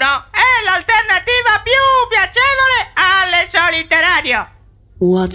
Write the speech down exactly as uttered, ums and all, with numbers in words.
uno è l'alternativa più piacevole alle solite radio. What's